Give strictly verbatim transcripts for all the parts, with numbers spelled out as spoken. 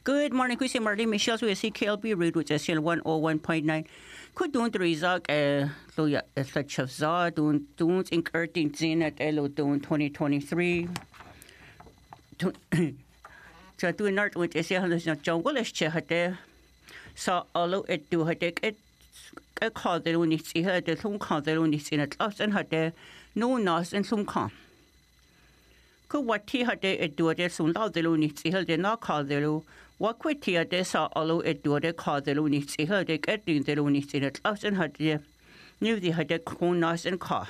Good morning, Kusi Marty Michelle with C K L B Read with S L one oh one point nine. Could don't result a loya a such of za don't don't incurting zin at elo don't twenty twenty three. So do not with S L is not jungle is chehate. So although it do hate it a call the only see her the some call the only seen it us and had no nos and some con. Could what he had it do it soon loud the only see her did not call the what quit here they saw although it do it call the only see her they get in the only seen it us and had knew they had a con nos and car.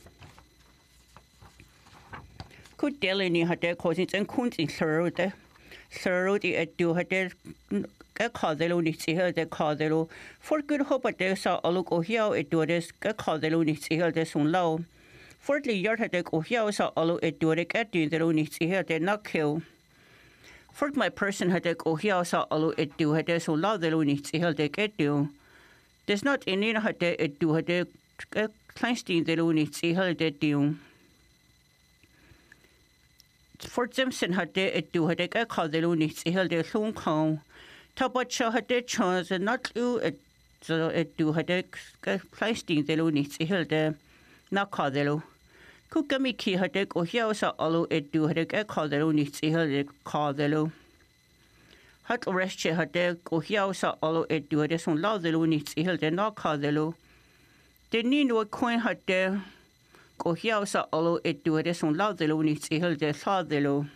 Could Delany had their cousins and coons in thorough the thorough the it do had their a call the only see her they call the for good hope but they saw a look of here it do this a call the only see her they soon low. Fortly yard had a go here saw although it do it at the only see her they not kill. Fort my person had a go here saw although it do had so loud the only see her they get do. There's not any had it do had a Kleinstein the only see her they do. Fort Simpson had it do had a call the only see her they soon come. Tabacha had a chance and not you it so it do had a Kleinstein the only see her they not call the Kukami key had a go here saw although it do had a call the only see her they call the low. Hot rest had a go here saw although it do had a son loud the only see her they not call the low. The need no coin had there go here saw although it do had a son loud the only see her they saw the low.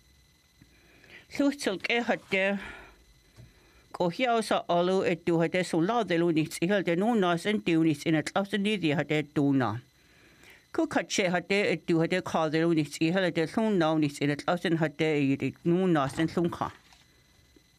So silk had there go here saw although it do had a son loud the only see her they no nos and do in it after neither had a do not. Kukache had it do had a call the only see her they soon now in it often had they no nos and some car.